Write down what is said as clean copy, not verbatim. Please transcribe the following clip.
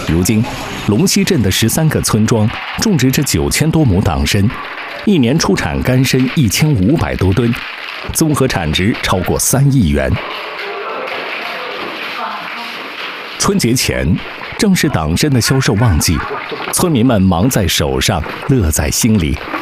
如今，龙溪镇的13个村庄种植着9000多亩党参，一年出产干参1500多吨，综合产值超过3亿元。春节前，正是党参的销售旺季，村民们忙在手上，乐在心里。